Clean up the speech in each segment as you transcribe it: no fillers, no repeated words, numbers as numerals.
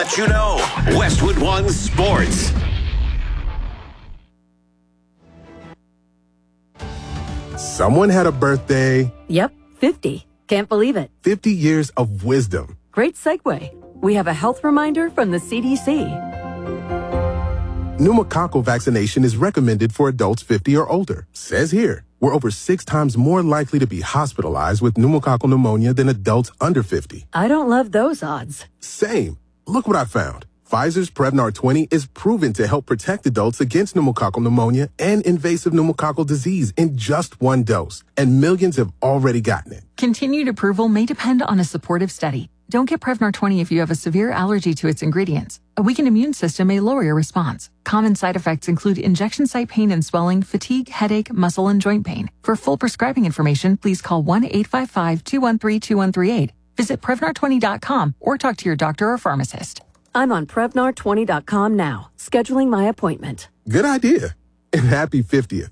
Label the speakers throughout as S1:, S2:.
S1: let you know. Westwood One Sports.
S2: Someone had a birthday.
S3: Yep, 50. Can't believe it.
S2: 50 years of wisdom.
S3: Great segue. We have a health reminder from the CDC.
S2: Pneumococcal vaccination is recommended for adults 50 or older. Says here, we're over 6 times more likely to be hospitalized with pneumococcal pneumonia than adults under 50.
S3: I don't love those odds.
S2: Same. Look what I found. Pfizer's Prevnar 20 is proven to help protect adults against pneumococcal pneumonia and invasive pneumococcal disease in just 1 dose. And millions have already gotten it.
S4: Continued approval may depend on a supportive study. Don't get Prevnar 20 if you have a severe allergy to its ingredients. A weakened immune system may lower your response. Common side effects include injection site pain and swelling, fatigue, headache, muscle, and joint pain. For full prescribing information, please call 1-855-213-2138. Visit Prevnar20.com or talk to your doctor or pharmacist.
S3: I'm on Prevnar20.com now, scheduling my appointment.
S2: Good idea. And happy 50th.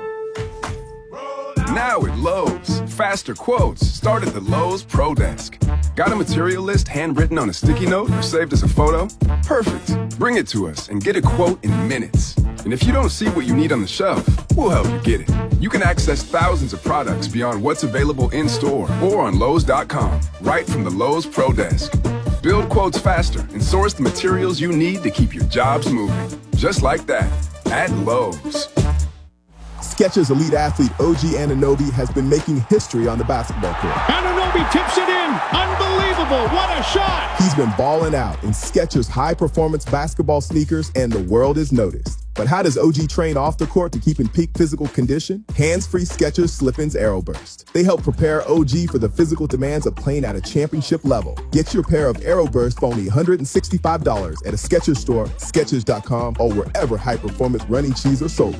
S5: Now at Lowe's, faster quotes start at the Lowe's Pro Desk. Got a material list handwritten on a sticky note or saved as a photo? Perfect. Bring it to us and get a quote in minutes. And if you don't see what you need on the shelf, we'll help you get it. You can access thousands of products beyond what's available in store or on Lowe's.com, right from the Lowe's Pro Desk. Build quotes faster and source the materials you need to keep your jobs moving. Just like that, at Lowe's.
S6: Skechers elite athlete OG Anunoby has been making history on the basketball court.
S7: Anunoby tips it in. Unbelievable. What a shot.
S6: He's been balling out in Skechers high-performance basketball sneakers, and the world is noticed. But how does OG train off the court to keep in peak physical condition? Hands-free Skechers Slip-ins AeroBurst. They help prepare OG for the physical demands of playing at a championship level. Get your pair of AeroBurst for only $165 at a Skechers store, Skechers.com, or wherever high-performance running shoes are sold.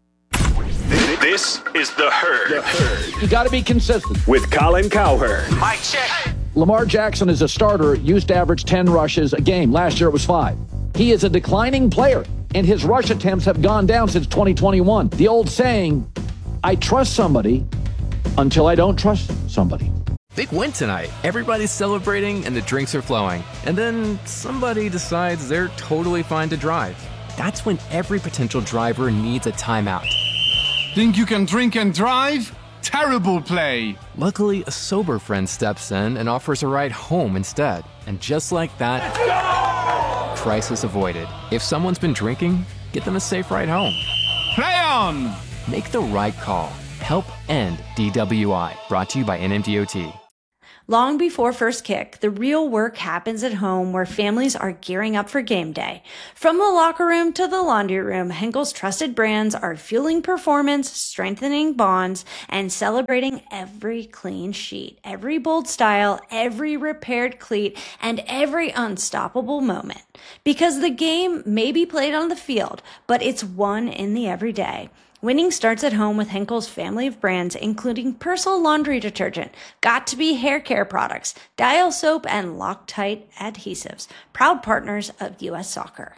S1: This is The Herd.
S8: You got to be consistent.
S1: With Colin Cowherd. Mike check.
S8: Lamar Jackson is a starter, used to average 10 rushes a game. Last year it was 5. He is a declining player, and his rush attempts have gone down since 2021. The old saying, I trust somebody until I don't trust somebody.
S9: Big win tonight. Everybody's celebrating and the drinks are flowing. And then somebody decides they're totally fine to drive. That's when every potential driver needs a timeout.
S7: Think you can drink and drive? Terrible play.
S9: Luckily, a sober friend steps in and offers a ride home instead. And just like that, crisis avoided. If someone's been drinking, get them a safe ride home.
S7: Play on!
S9: Make the right call. Help end DWI. Brought to you by NMDOT.
S10: Long before first kick, the real work happens at home where families are gearing up for game day. From the locker room to the laundry room, Henkel's trusted brands are fueling performance, strengthening bonds, and celebrating every clean sheet, every bold style, every repaired cleat, and every unstoppable moment. Because the game may be played on the field, but it's won in the everyday. Winning starts at home with Henkel's family of brands, including Persil laundry detergent, Got2b hair care products, Dial soap, and Loctite adhesives, proud partners of U.S. Soccer.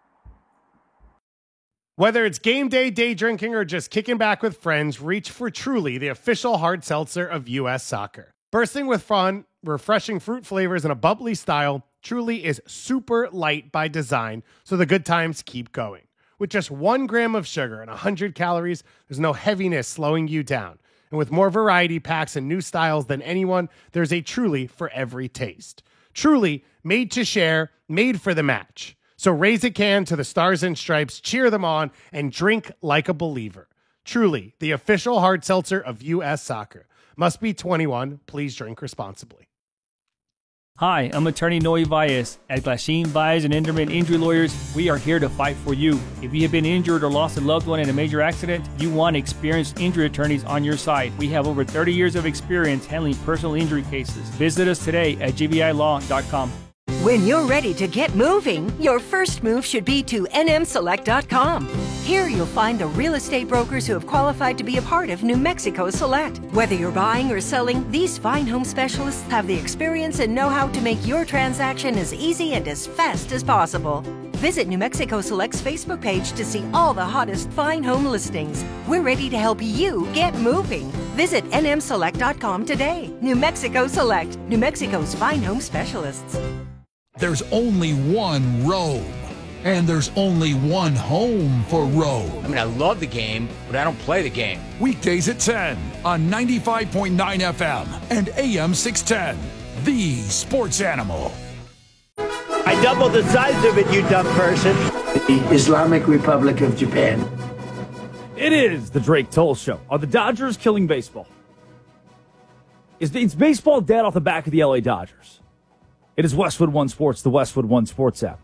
S11: Whether it's game day, day drinking, or just kicking back with friends, reach for Truly, the official hard seltzer of U.S. Soccer. Bursting with fun, refreshing fruit flavors, and a bubbly style, Truly is super light by design, so the good times keep going. With just 1 gram of sugar and 100 calories, there's no heaviness slowing you down. And with more variety packs and new styles than anyone, there's a Truly for every taste. Truly, made to share, made for the match. So raise a can to the Stars and Stripes, cheer them on, and drink like a believer. Truly, the official hard seltzer of U.S. Soccer. Must be 21. Please drink responsibly.
S12: Hi, I'm attorney Noe Valles. At Glasheen, Valles and Enderman Injury Lawyers, we are here to fight for you. If you have been injured or lost a loved one in a major accident, you want experienced injury attorneys on your side. We have over 30 years of experience handling personal injury cases. Visit us today at gvilaw.com.
S13: When you're ready to get moving, your first move should be to nmselect.com. Here you'll find the real estate brokers who have qualified to be a part of New Mexico Select. Whether you're buying or selling, these fine home specialists have the experience and know-how to make your transaction as easy and as fast as possible. Visit New Mexico Select's Facebook page to see all the hottest fine home listings. We're ready to help you get moving. Visit nmselect.com today. New Mexico Select, New Mexico's fine home specialists.
S14: There's only one Rome, and there's only one home for Rome.
S15: I mean, I love the game, but I don't play the game.
S14: Weekdays at 10 on 95.9 FM and AM 610. The Sports Animal.
S16: I doubled the size of it, you dumb person.
S17: The Islamic Republic of Japan.
S18: It is the Drake Toll Show. Are the Dodgers killing baseball? Is baseball dead off the back of the LA Dodgers? It is Westwood One Sports, the Westwood One Sports app.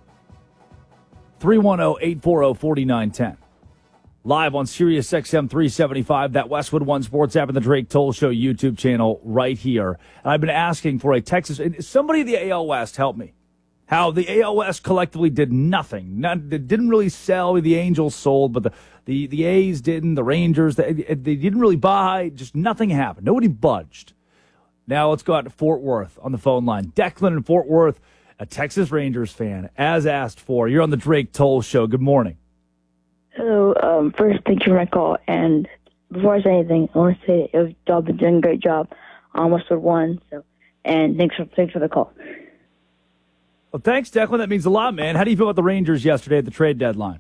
S18: 310-840-4910. Live on Sirius XM 375, that Westwood One Sports app and the Drake Toll Show YouTube channel right here. And I've been asking for a Texas... Somebody in the AL West help me. How the AL West collectively did nothing. They didn't really sell. The Angels sold, but the A's didn't. The Rangers, they didn't really buy. Just nothing happened. Nobody budged. Now let's go out to Fort Worth on the phone line. Declan in Fort Worth, a Texas Rangers fan, as asked for. You're on the Drake Toll Show. Good morning.
S19: Hello. First, thank you for my call. And before I say anything, I want to say y'all been doing a great job on Westwood One. And thanks for the call.
S18: Well, thanks, Declan. That means a lot, man. How do you feel about the Rangers yesterday at the trade deadline?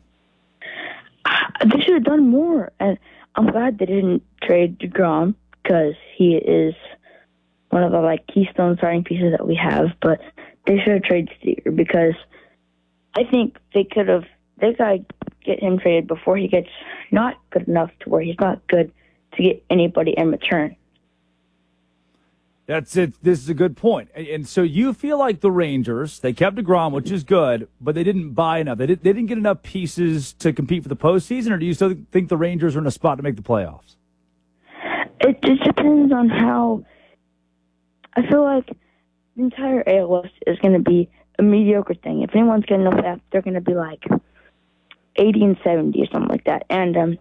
S19: They should have done more. And I'm glad they didn't trade DeGrom because he is one of the keystone starting pieces that we have. But they should have traded Steer because I think they got to get him traded before he gets not good enough to where he's not good to get anybody in return.
S18: That's it. This is a good point. And so you feel like the Rangers, they kept DeGrom, which is good, but they didn't buy enough. They didn't get enough pieces to compete for the postseason, or do you still think the Rangers are in a spot to make the playoffs?
S19: It just depends on how. I feel like the entire AL West is going to be a mediocre thing. If anyone's getting enough that, they're going to be 80 and 70 or something like that. And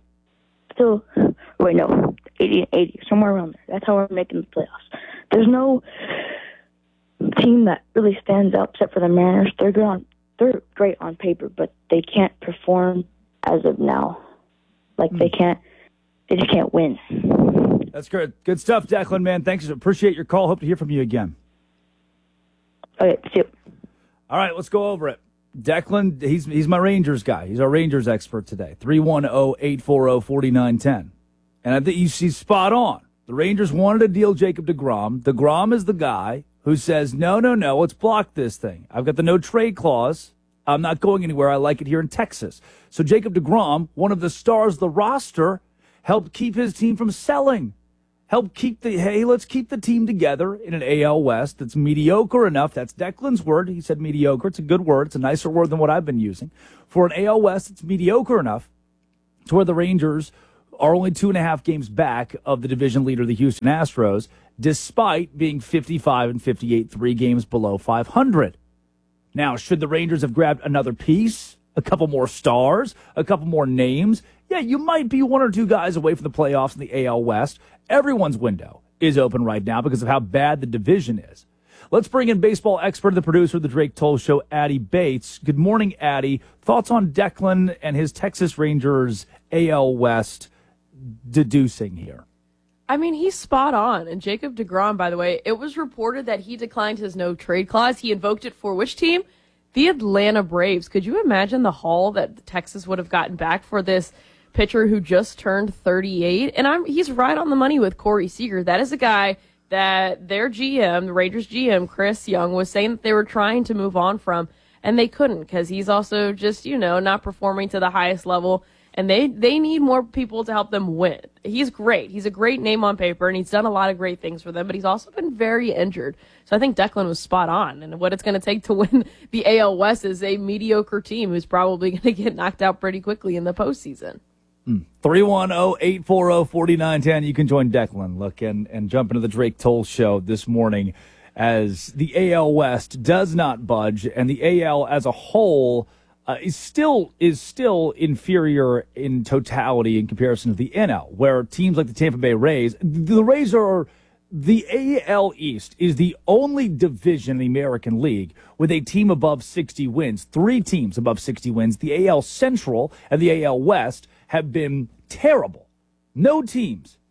S19: 80 and 80, somewhere around there. That's how we're making the playoffs. There's no team that really stands out except for the Mariners. They're great on paper, but they can't perform as of now. They just can't win.
S18: That's good. Good stuff, Declan, man. Thanks. Appreciate your call. Hope to hear from you again.
S19: Okay, see you.
S18: All right, let's go over it. Declan, he's my Rangers guy. He's our Rangers expert today. 310-840-4910. And I think he's spot on. The Rangers wanted to deal Jacob DeGrom. DeGrom is the guy who says, no, let's block this thing. I've got the no trade clause. I'm not going anywhere. I like it here in Texas. So Jacob DeGrom, one of the stars of the roster, helped keep his team from selling. Let's keep the team together in an AL West that's mediocre enough. That's Declan's word. He said mediocre. It's a good word. It's a nicer word than what I've been using. For an AL West, it's mediocre enough to where the Rangers are only 2.5 games back of the division leader, the Houston Astros, despite being 55 and 58, 3 games below 500. Now, should the Rangers have grabbed another piece, a couple more stars, a couple more names? Yeah, you might be 1 or 2 guys away from the playoffs in the AL West. Everyone's window is open right now because of how bad the division is. Let's bring in baseball expert, the producer of the Drake Toll Show, Addy Bates. Good morning, Addy. Thoughts on Declan and his Texas Rangers AL West deducing here?
S20: I mean, he's spot on. And Jacob DeGrom, by the way, it was reported that he declined his no trade clause. He invoked it for which team? The Atlanta Braves. Could you imagine the haul that Texas would have gotten back for this pitcher who just turned 38? And he's right on the money with Corey Seager. That is a guy that their GM, the Rangers GM, Chris Young, was saying that they were trying to move on from, and they couldn't because he's also just, not performing to the highest level. And they need more people to help them win. He's great. He's a great name on paper, and he's done a lot of great things for them, but he's also been very injured. So I think Declan was spot on. And what it's going to take to win the AL West is a mediocre team who's probably going to get knocked out pretty quickly in the postseason.
S18: 310-840-4910. You can join Declan, look, and jump into the Drake Toll Show this morning as the AL West does not budge, and the AL as a whole is still inferior in totality in comparison to the NL, where teams like the Tampa Bay Rays, the AL East is the only division in the American League with a team above 60 wins, 3 teams above 60 wins. The AL Central and the AL West have been terrible. No teams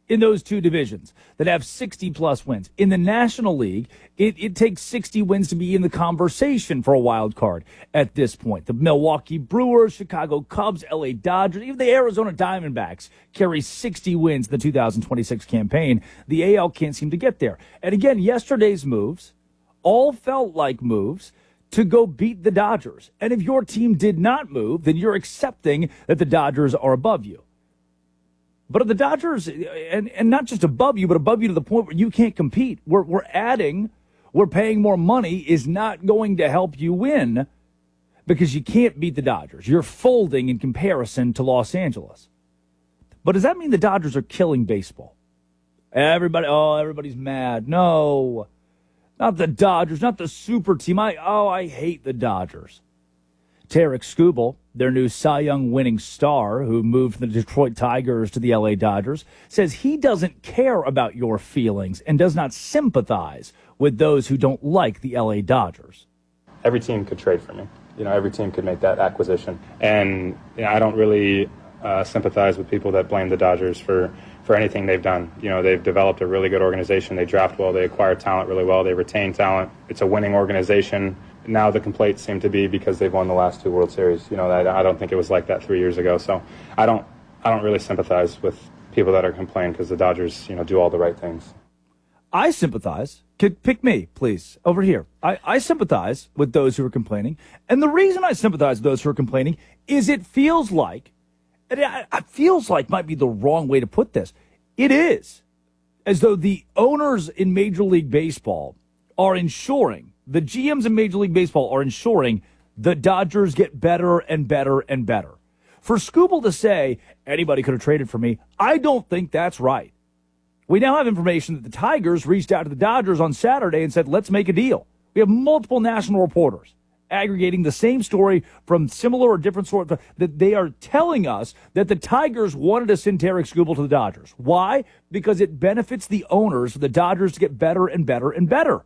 S18: in those two divisions that have 60-plus wins. In the National League, it takes 60 wins to be in the conversation for a wild card at this point. The Milwaukee Brewers, Chicago Cubs, LA Dodgers, even the Arizona Diamondbacks carry 60 wins in the 2026 campaign. The AL can't seem to get there. And again, yesterday's moves all felt like moves to go beat the Dodgers. And if your team did not move, then you're accepting that the Dodgers are above you. But if the Dodgers, and not just above you, but above you to the point where you can't compete, we're paying more money is not going to help you win because you can't beat the Dodgers. You're folding in comparison to Los Angeles. But does that mean the Dodgers are killing baseball? Everybody's mad. No, not the Dodgers, not the super team. I hate the Dodgers. Tarik Skubal, their new Cy Young winning star who moved from the Detroit Tigers to the LA Dodgers, says he doesn't care about your feelings and does not sympathize with those who don't like the LA Dodgers.
S21: Every team could trade for me. Every team could make that acquisition. And I don't really sympathize with people that blame the Dodgers for anything they've done. They've developed a really good organization. They draft well. They acquire talent really well. They retain talent. It's a winning organization. Now the complaints seem to be because they've won the last two World Series. I don't think it was like that 3 years ago. So I don't really sympathize with people that are complaining because the Dodgers, do all the right things.
S18: I sympathize. Pick me, please, over here. I sympathize with those who are complaining. And the reason I sympathize with those who are complaining is it feels like might be the wrong way to put this. It is as though the owners in Major League Baseball are ensuring, the GMs in Major League Baseball are ensuring the Dodgers get better and better and better. For Skubal to say, anybody could have traded for me, I don't think that's right. We now have information that the Tigers reached out to the Dodgers on Saturday and said, let's make a deal. We have multiple national reporters aggregating the same story from similar or different sources, that they are telling us that the Tigers wanted to send Tarik Skubal to the Dodgers. Why? Because it benefits the owners for the Dodgers to get better and better and better.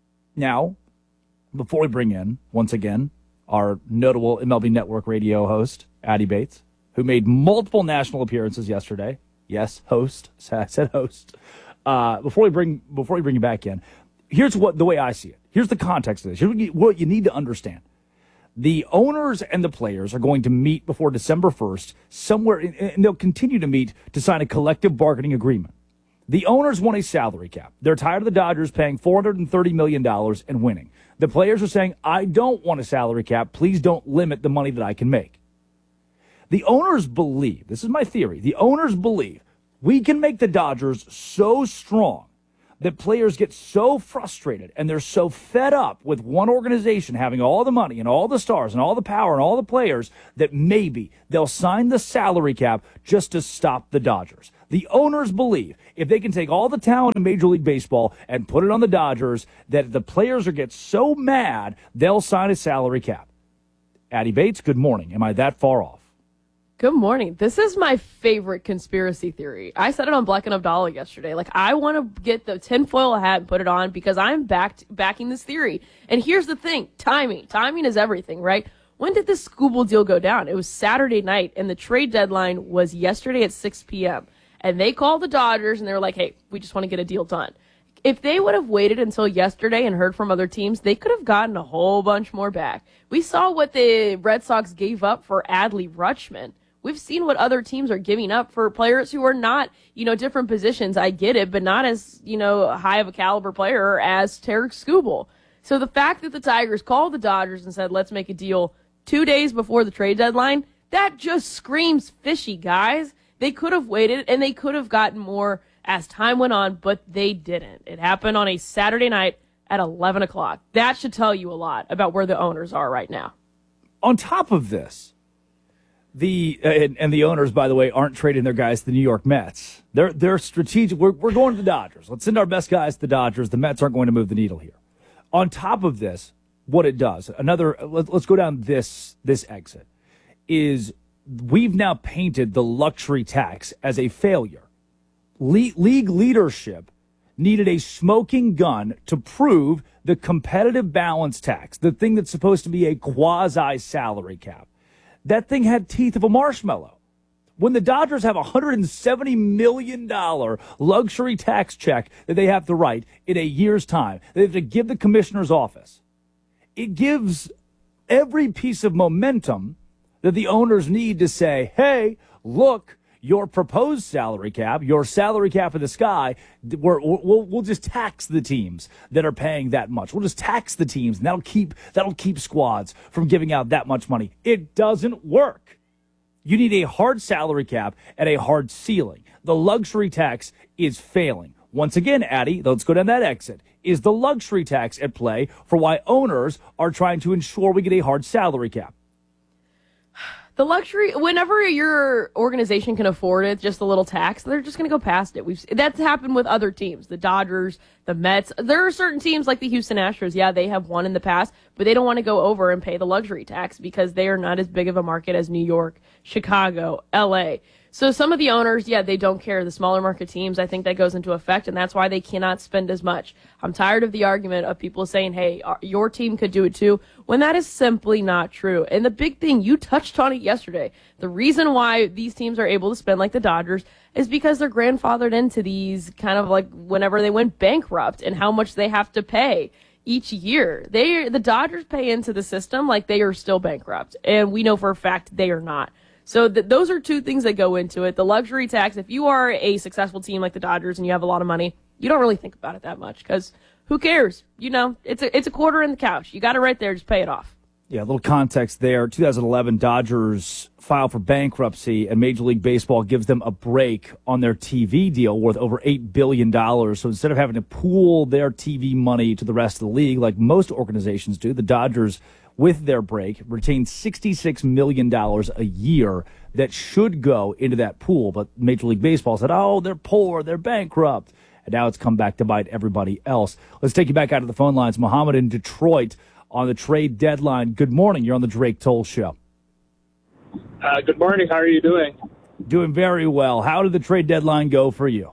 S18: Now, before we bring in, once again, our notable MLB Network radio host, Addy Bates, who made multiple national appearances yesterday. Yes, host. I said host. Before we bring you back in, here's the way I see it. Here's the context of this. Here's what you need to understand. The owners and the players are going to meet before December 1st somewhere, and they'll continue to meet to sign a collective bargaining agreement. The owners want a salary cap. They're tired of the Dodgers paying $430 million and winning. The players are saying, I don't want a salary cap. Please don't limit the money that I can make. The owners believe, this is my theory, the owners believe we can make the Dodgers so strong that players get so frustrated and they're so fed up with one organization having all the money and all the stars and all the power and all the players that maybe they'll sign the salary cap just to stop the Dodgers. The owners believe if they can take all the talent in Major League Baseball and put it on the Dodgers, that the players will get so mad they'll sign a salary cap. Addy Bates, good morning. Am I that far off?
S20: Good morning. This is my favorite conspiracy theory. I said it on Black and Abdallah yesterday. I want to get the tinfoil hat and put it on because I'm backing this theory. And here's the thing. Timing. Timing is everything, right? When did this Skubal deal go down? It was Saturday night, and the trade deadline was yesterday at 6 p.m. And they called the Dodgers, and they were like, hey, we just want to get a deal done. If they would have waited until yesterday and heard from other teams, they could have gotten a whole bunch more back. We saw what the Red Sox gave up for Adley Rutschman. We've seen what other teams are giving up for players who are not, different positions. I get it, but not as, high of a caliber player as Tarik Skubal. So the fact that the Tigers called the Dodgers and said, let's make a deal 2 days before the trade deadline, that just screams fishy, guys. They could have waited and they could have gotten more as time went on, but they didn't. It happened on a Saturday night at 11 o'clock. That should tell you a lot about where the owners are right now.
S18: On top of this, the owners, by the way, aren't trading their guys to the New York Mets. They're strategic. We're going to the Dodgers. Let's send our best guys to the Dodgers. The Mets aren't going to move the needle here. On top of this, what it does, let's go down this exit, is we've now painted the luxury tax as a failure. League leadership needed a smoking gun to prove the competitive balance tax, the thing that's supposed to be a quasi-salary cap. That thing had teeth of a marshmallow. When the Dodgers have a $170 million luxury tax check that they have to write in a year's time, they have to give the commissioner's office, it gives every piece of momentum that the owners need to say, hey, look, your proposed salary cap, your salary cap in the sky, we'll just tax the teams that are paying that much. We'll just tax the teams, and that'll keep squads from giving out that much money. It doesn't work. You need a hard salary cap and a hard ceiling. The luxury tax is failing. Once again, Addy, let's go down that exit. Is the luxury tax at play for why owners are trying to ensure we get a hard salary cap?
S20: The luxury, whenever your organization can afford it, just a little tax, they're just going to go past it. That's happened with other teams, the Dodgers, the Mets. There are certain teams like the Houston Astros. Yeah, they have won in the past, but they don't want to go over and pay the luxury tax because they are not as big of a market as New York, Chicago, LA. So some of the owners, yeah, they don't care. The smaller market teams, I think that goes into effect, and that's why they cannot spend as much. I'm tired of the argument of people saying, hey, your team could do it too, when that is simply not true. And the big thing, you touched on it yesterday, the reason why these teams are able to spend like the Dodgers is because they're grandfathered into these kind of like whenever they went bankrupt and how much they have to pay each year. The Dodgers pay into the system like they are still bankrupt, and we know for a fact they are not. So those are two things that go into it. The luxury tax, if you are a successful team like the Dodgers and you have a lot of money, you don't really think about it that much because who cares? You know, it's a quarter in the couch. You got it right there. Just pay it off.
S18: Yeah, a little context there. 2011, Dodgers filed for bankruptcy, and Major League Baseball gives them a break on their TV deal worth over $8 billion. So instead of having to pool their TV money to the rest of the league like most organizations do, the Dodgers, with their break, retained $66 million a year that should go into that pool. But Major League Baseball said, oh, they're poor, they're bankrupt. And now it's come back to bite everybody else. Let's take you back out of the phone lines. Mohammed in Detroit on the trade deadline. Good morning. You're on the Drake Toll Show.
S4: Good morning. How are you doing?
S18: Doing very well. How did the trade deadline go for you?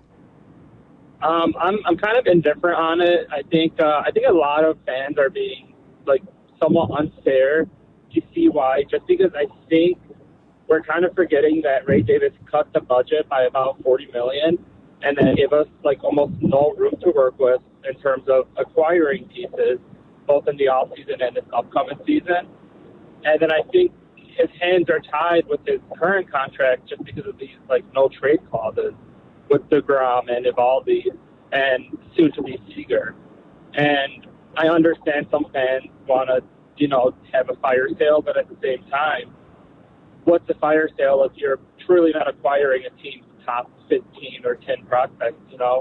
S4: I'm kind of indifferent on it. I think a lot of fans are being somewhat unfair. You see why? Just because I think we're kind of forgetting that Ray Davis cut the budget by about $40 million, and then gave us almost no room to work with in terms of acquiring pieces, both in the offseason and this upcoming season. And then I think his hands are tied with his current contract just because of these no trade clauses with DeGrom and Eovaldi and soon to be Seager. And I understand some fans want to, have a fire sale, but at the same time, what's a fire sale if you're truly not acquiring a team's top 15 or 10 prospects,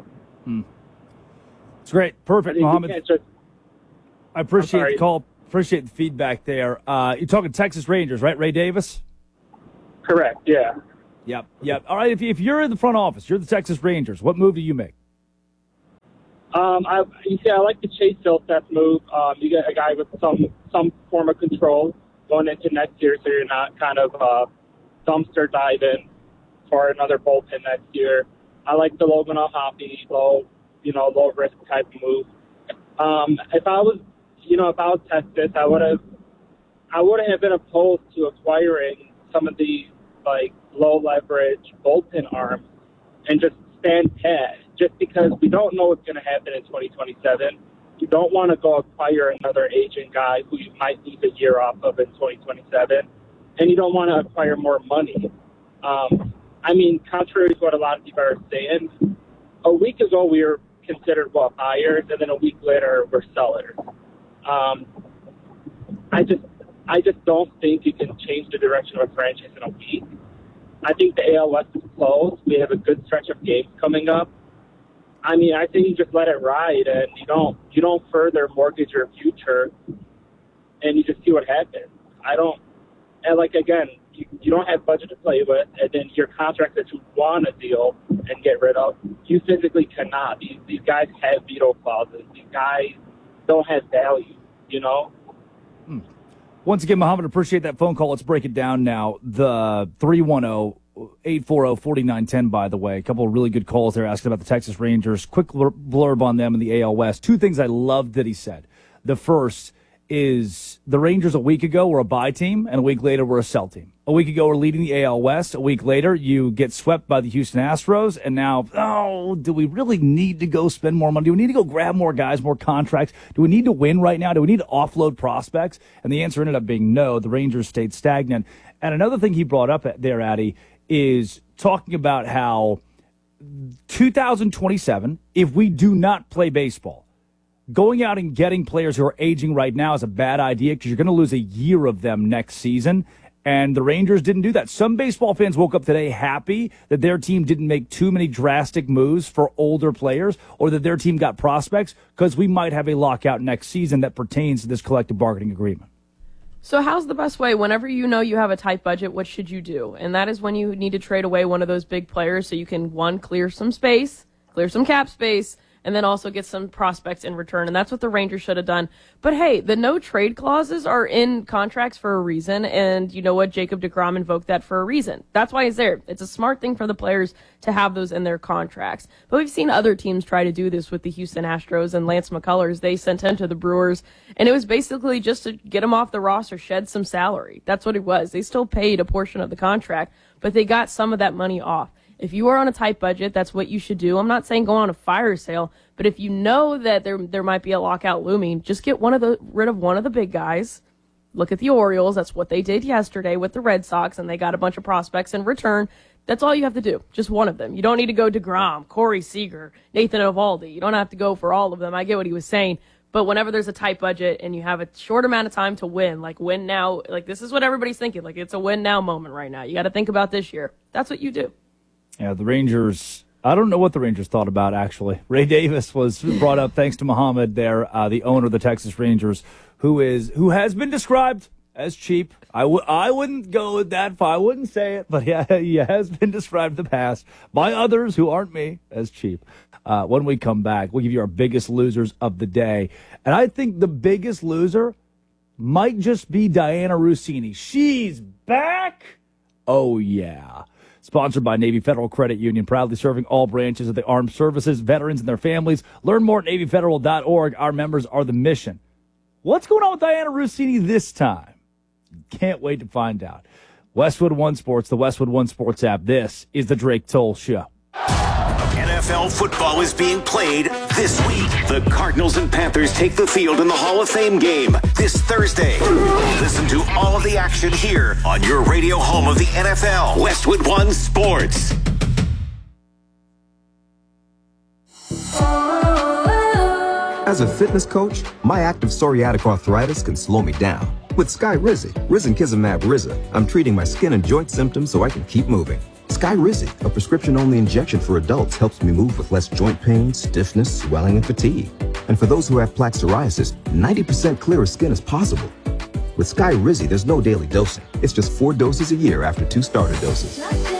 S18: It's great. Perfect, Mohammed. I appreciate the call. Appreciate the feedback there. You're talking Texas Rangers, right? Ray Davis?
S4: Correct, yeah.
S18: Yep. All right, if you're in the front office, you're the Texas Rangers, what move do you make?
S4: I like the Chase Silseth move. You get a guy with some form of control going into next year, so you're not kind of dumpster diving for another bullpen next year. I like the Logan O'Hoppe, low risk type of move. If I was Texas, I would have been opposed to acquiring some of these low leverage bullpen arms and just stand pat. Just because we don't know what's going to happen in 2027. You don't want to go acquire another agent guy who you might lose a year off of in 2027. And you don't want to acquire more money. Contrary to what a lot of people are saying, a week ago we were considered buyers, and then a week later we're sellers. I just don't think you can change the direction of a franchise in a week. I think the AL West is close. We have a good stretch of games coming up. I think you just let it ride, and you don't further mortgage your future, and you just see what happens. You don't have budget to play with, and then your contract that you want to deal and get rid of, you physically cannot. These guys have veto clauses. These guys don't have value,
S18: Once again, Mohammed, appreciate that phone call. Let's break it down now. The 310-840-4910, by the way. A couple of really good calls there asking about the Texas Rangers. Quick blurb on them in the AL West. Two things I loved that he said. The first is the Rangers a week ago were a buy team, and a week later were a sell team. A week ago, we're leading the AL West. A week later, you get swept by the Houston Astros. And now, do we really need to go spend more money? Do we need to go grab more guys, more contracts? Do we need to win right now? Do we need to offload prospects? And the answer ended up being no. The Rangers stayed stagnant. And another thing he brought up there, Addy, is talking about how 2027, if we do not play baseball, going out and getting players who are aging right now is a bad idea because you're going to lose a year of them next season. And the Rangers didn't do that. Some baseball fans woke up today happy that their team didn't make too many drastic moves for older players or that their team got prospects because we might have a lockout next season that pertains to this collective bargaining agreement.
S20: So how's the best way? Whenever you know you have a tight budget, what should you do? And that is when you need to trade away one of those big players so you can, one, clear some space, clear some cap space, and then also get some prospects in return. And that's what the Rangers should have done. But hey, the no trade clauses are in contracts for a reason. And you know what? Jacob deGrom invoked that for a reason. That's why he's there. It's a smart thing for the players to have those in their contracts. But we've seen other teams try to do this with the Houston Astros and Lance McCullers. They sent him to the Brewers. And it was basically just to get him off the roster, shed some salary. That's what it was. They still paid a portion of the contract, but they got some of that money off. If you are on a tight budget, that's what you should do. I'm not saying go on a fire sale, but if you know that there might be a lockout looming, just get rid of one of the big guys. Look at the Orioles. That's what they did yesterday with the Red Sox, and they got a bunch of prospects in return. That's all you have to do. Just one of them. You don't need to go DeGrom, Corey Seager, Nathan Eovaldi. You don't have to go for all of them. I get what he was saying. But whenever there's a tight budget and you have a short amount of time to win, like win now, like this is what everybody's thinking. Like it's a win now moment right now. You got to think about this year. That's what you do.
S18: Yeah, the Rangers, I don't know what the Rangers thought about, actually. Ray Davis was brought up thanks to Muhammad there, the owner of the Texas Rangers, who has been described as cheap. I wouldn't go that far. I wouldn't say it, but yeah, he has been described in the past by others who aren't me as cheap. When we come back, we'll give you our biggest losers of the day. And I think the biggest loser might just be Diana Russini. She's back? Oh, yeah. Sponsored by Navy Federal Credit Union, proudly serving all branches of the armed services, veterans, and their families. Learn more at NavyFederal.org. Our members are the mission. What's going on with Diana Russini this time? Can't wait to find out. Westwood One Sports, the Westwood One Sports app. This is the Drake Toll Show.
S1: NFL football is being played this week. The Cardinals and Panthers take the field in the Hall of Fame game this Thursday. Listen to all of the action here on your radio home of the NFL, Westwood One Sports.
S3: As a fitness coach, my active psoriatic arthritis can slow me down. With Skyrizi, risankizumab Riza, I'm treating my skin and joint symptoms so I can keep moving. Skyrizi, a prescription-only injection for adults, helps me move with less joint pain, stiffness, swelling, and fatigue. And for those who have plaque psoriasis, 90% clearer skin is possible. With Skyrizi, there's no daily dosing. It's just 4 doses a year after 2 starter doses.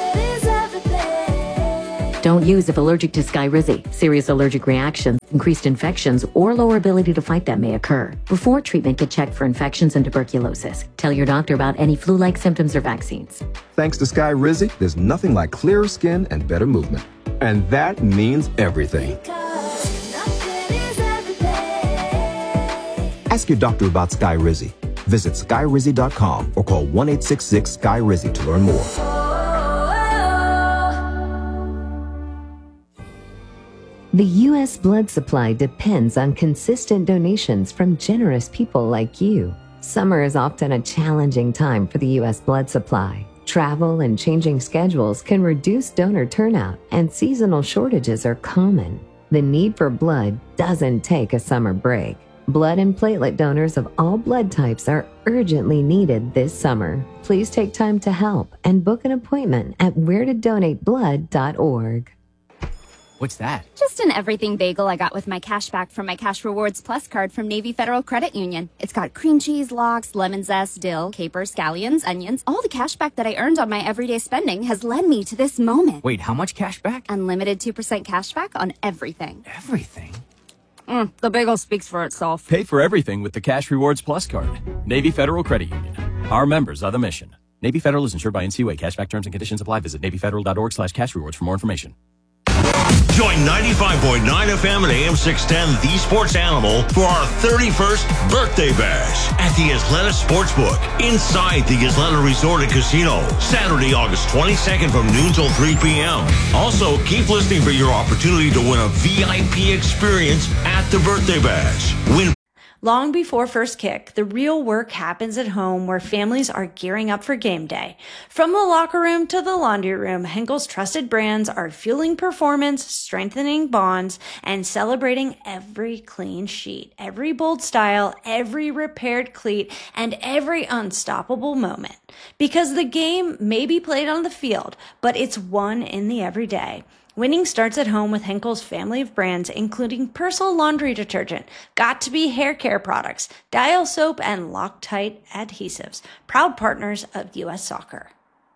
S22: Don't use if allergic to Skyrizi. Serious allergic reactions, increased infections, or lower ability to fight them may occur. Before treatment, get checked for infections and tuberculosis. Tell your doctor about any flu-like symptoms or vaccines.
S3: Thanks to Skyrizi, there's nothing like clearer skin and better movement. And that means everything. Ask your doctor about Skyrizi. Visit Skyrizi.com or call 1-866-SKY-RIZI to learn more.
S23: The U.S. blood supply depends on consistent donations from generous people like you. Summer is often a challenging time for the U.S. blood supply. Travel and changing schedules can reduce donor turnout, and seasonal shortages are common. The need for blood doesn't take a summer break. Blood and platelet donors of all blood types are urgently needed this summer. Please take time to help and book an appointment at wheretodonateblood.org.
S24: What's that?
S25: Just an everything bagel I got with my cash back from my Cash Rewards Plus card from Navy Federal Credit Union. It's got cream cheese, lox, lemon zest, dill, capers, scallions, onions. All the cash back that I earned on my everyday spending has led me to this moment.
S24: Wait, how much cash back?
S25: Unlimited 2% cash back on everything.
S24: Everything?
S25: The bagel speaks for itself.
S26: Pay for everything with the Cash Rewards Plus card. Navy Federal Credit Union. Our members are the mission. Navy Federal is insured by NCUA. Cashback terms and conditions apply. Visit NavyFederal.org/cashrewards for more information.
S2: Join 95.9 FM and AM 610, The Sports Animal, for our 31st birthday bash at the Isleta Sportsbook inside the Isleta Resort and Casino, Saturday, August 22nd from noon till 3 p.m. Also, keep listening for your opportunity to win a VIP experience at the birthday bash. Win.
S10: Long before first kick, the real work happens at home where families are gearing up for game day. From the locker room to the laundry room, Henkel's trusted brands are fueling performance, strengthening bonds, and celebrating every clean sheet, every bold style, every repaired cleat, and every unstoppable moment. Because the game may be played on the field, but it's won in the everyday. Winning starts at home with Henkel's family of brands, including Persil laundry detergent, Got2b hair care products, Dial soap, and Loctite adhesives, proud partners of U.S. Soccer.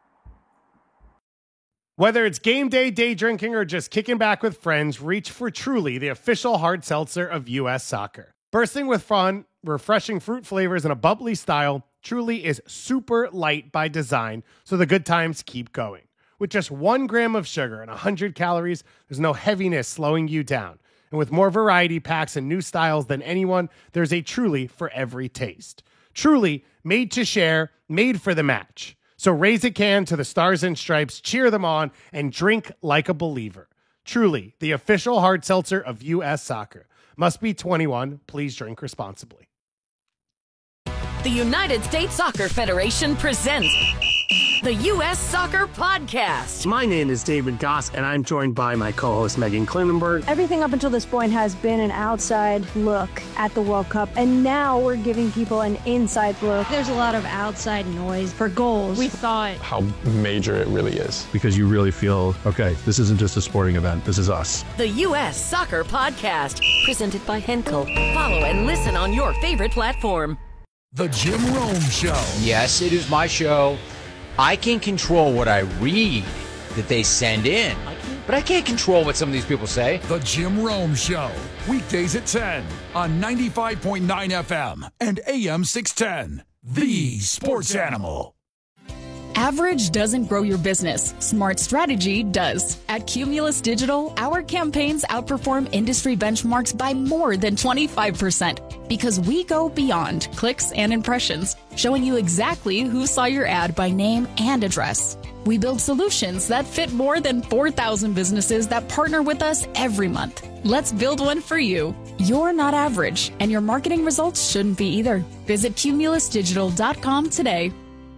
S11: Whether it's game day, day drinking, or just kicking back with friends, reach for Truly, the official hard seltzer of U.S. Soccer. Bursting with fun, refreshing fruit flavors, and a bubbly style, Truly is super light by design, so the good times keep going. With just 1 gram of sugar and 100 calories, there's no heaviness slowing you down. And with more variety packs and new styles than anyone, there's a Truly for every taste. Truly, made to share, made for the match. So raise a can to the Stars and Stripes, cheer them on, and drink like a believer. Truly, the official hard seltzer of U.S. Soccer. Must be 21. Please drink responsibly.
S5: The United States Soccer Federation presents the U.S. Soccer Podcast.
S6: My name is David Goss, and I'm joined by my co-host Megan Klinenberg.
S7: Everything up until this point has been an outside look at the World Cup, and now we're giving people an inside look.
S8: There's a lot of outside noise for goals.
S7: We thought
S9: how major it really is. Because you really feel, okay, this isn't just a sporting event, this is us.
S5: The U.S. Soccer Podcast, presented by Henkel. Follow and listen on your favorite platform.
S14: The Jim Rome Show.
S15: Yes, it is my show. I can control what I read that they send in, but I can't control what some of these people say.
S14: The Jim Rome Show, weekdays at 10 on 95.9 FM and AM 610, The Sports Animal.
S27: Average doesn't grow your business. Smart strategy does. At Cumulus Digital, our campaigns outperform industry benchmarks by more than 25% because we go beyond clicks and impressions, showing you exactly who saw your ad by name and address. We build solutions that fit more than 4,000 businesses that partner with us every month. Let's build one for you. You're not average, and your marketing results shouldn't be either. Visit cumulusdigital.com today.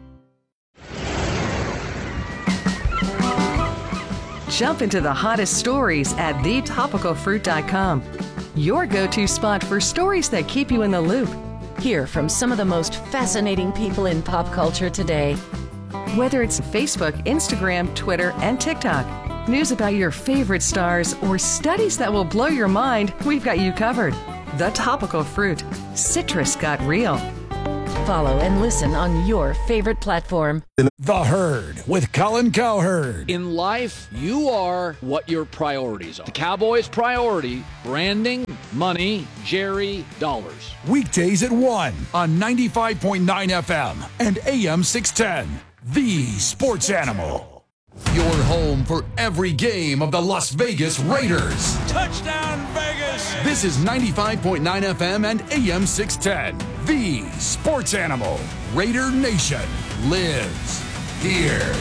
S28: Jump into the hottest stories at thetopicalfruit.com. Your go-to spot for stories that keep you in the loop. Hear from some of the most fascinating people in pop culture today. Whether it's Facebook, Instagram, Twitter, and TikTok, news about your favorite stars, or studies that will blow your mind, we've got you covered. The Topical Fruit. Citrus got real.
S5: Follow and listen on your favorite platform.
S14: The Herd with Colin Cowherd.
S29: In life, you are what your priorities are. The Cowboys' priority, branding, money, Jerry, dollars.
S14: Weekdays at 1 on 95.9 FM and AM 610, The Sports Animal. Your home for every game of the Las Vegas Raiders.
S29: Touchdown, Vegas!
S14: This is 95.9 FM and AM 610, The Sports Animal. Raider Nation lives here.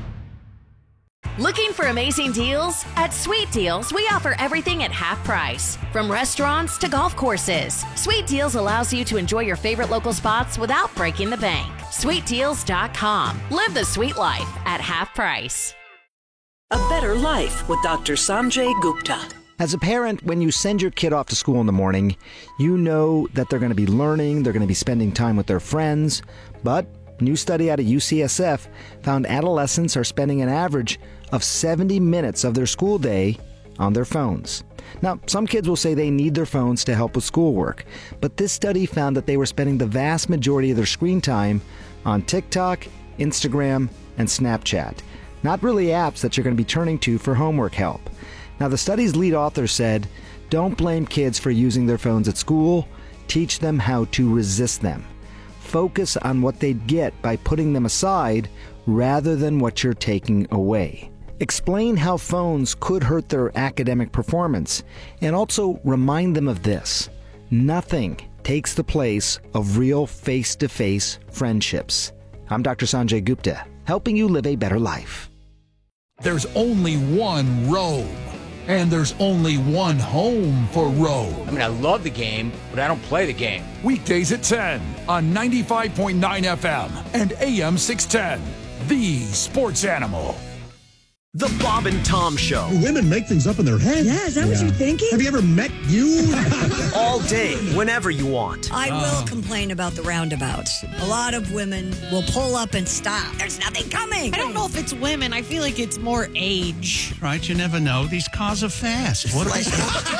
S5: Looking for amazing deals? At Sweet Deals, we offer everything at half price. From restaurants to golf courses, Sweet Deals allows you to enjoy your favorite local spots without breaking the bank. SweetDeals.com. Live the sweet life at half price.
S30: A better life with Dr. Sanjay Gupta.
S31: As a parent, when you send your kid off to school in the morning, you know that they're going to be learning, they're going to be spending time with their friends. But a new study out of UCSF found adolescents are spending an average of 70 minutes of their school day on their phones. Now, some kids will say they need their phones to help with schoolwork, but this study found that they were spending the vast majority of their screen time on TikTok, Instagram, and Snapchat. Not really apps that you're going to be turning to for homework help. Now, the study's lead author said, don't blame kids for using their phones at school. Teach them how to resist them. Focus on what they'd get by putting them aside rather than what you're taking away. Explain how phones could hurt their academic performance, and also remind them of this: nothing takes the place of real face-to-face friendships. I'm Dr. Sanjay Gupta, helping you live a better life.
S14: There's only one Rome, and there's only one home for Rome.
S15: I mean, I love the game, but I don't play the game.
S14: Weekdays at 10 on 95.9 FM and AM 610. The Sports Animal.
S1: The Bob and Tom Show.
S4: Women make things up in their head.
S12: Yeah, is that what you're thinking?
S4: Have you ever met you?
S1: All day, whenever you want.
S12: I will complain about the roundabouts. A lot of women will pull up and stop. There's nothing coming.
S13: I don't know if it's women. I feel like it's more age.
S4: Right, you never know. These cars are fast. What
S12: They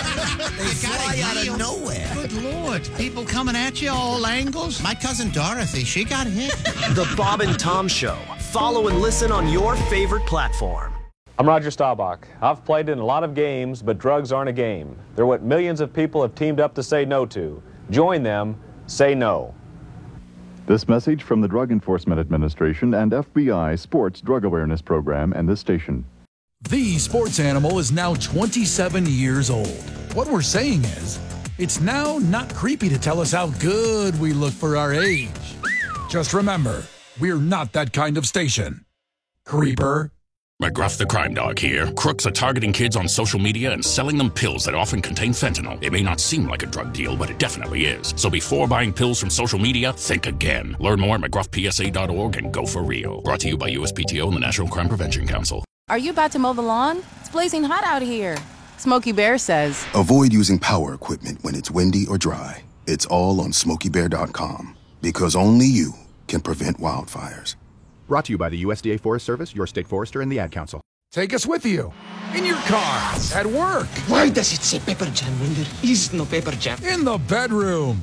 S4: fly out of nowhere. Good Lord. People coming at you all angles. My cousin Dorothy, she got hit.
S1: The Bob and Tom Show. Follow and listen on your favorite platform.
S16: I'm Roger Staubach. I've played in a lot of games, but drugs aren't a game. They're what millions of people have teamed up to say no to. Join them. Say no.
S17: This message from the Drug Enforcement Administration and FBI Sports Drug Awareness Program and this station.
S14: The Sports Animal is now 27 years old. What we're saying is, it's now not creepy to tell us how good we look for our age. Just remember, we're not that kind of station. Creeper.
S18: McGruff the Crime Dog here. Crooks are targeting kids on social media and selling them pills that often contain fentanyl. It may not seem like a drug deal, but it definitely is. So before buying pills from social media, think again. Learn more at McGruffPSA.org and go for real. Brought to you by USPTO and the National Crime Prevention Council.
S19: Are you about to mow the lawn? It's blazing hot out here. Smokey Bear says,
S20: avoid using power equipment when it's windy or dry. It's all on SmokeyBear.com. Because only you can prevent wildfires.
S21: Brought to you by the USDA Forest Service, your state forester, and the Ad Council.
S14: Take us with you. In your car. At work.
S22: Why does it say Pepper Jam when there is no Pepper Jam?
S14: In the bedroom.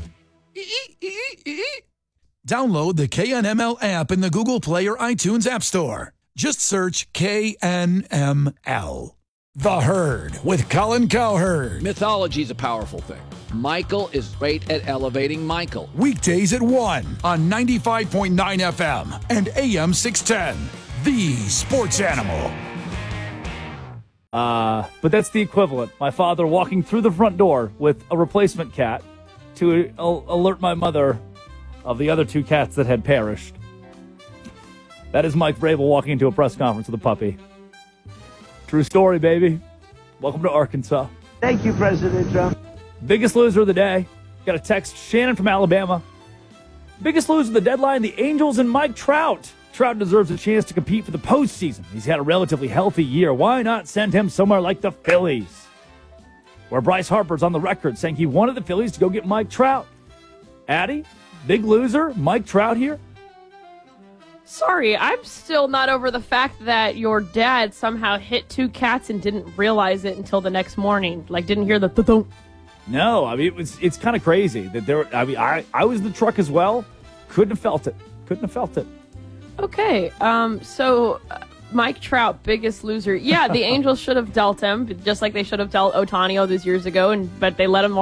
S14: Download the KNML app in the Google Play or iTunes App Store. Just search KNML. The Herd with Colin Cowherd.
S29: Mythology is a powerful thing. Michael is great at elevating Michael.
S14: Weekdays at 1 on 95.9 FM and AM 610. The Sports Animal.
S32: But that's the equivalent. My father walking through the front door with a replacement cat to alert my mother of the other two cats that had perished. That is Mike Vrabel walking into a press conference with a puppy. True story, baby. Welcome to Arkansas.
S33: Thank you, President Trump.
S32: Biggest loser of the day. Got a text, Shannon from Alabama. Biggest loser of the deadline, the Angels and Mike Trout. Trout deserves a chance to compete for the postseason. He's had a relatively healthy year. Why not send him somewhere like the Phillies? Where Bryce Harper's on the record saying he wanted the Phillies to go get Mike Trout. Addie, big loser, Mike Trout here?
S34: Sorry, I'm still not over the fact that your dad somehow hit two cats and didn't realize it until the next morning. Like, didn't hear the thump.
S32: No, I mean, it's kind of crazy that there. I mean, I was in the truck as well. Couldn't have felt it.
S34: Okay, so Mike Trout, biggest loser. Yeah, the Angels should have dealt him, just like they should have dealt Ohtani all those years ago, but they let him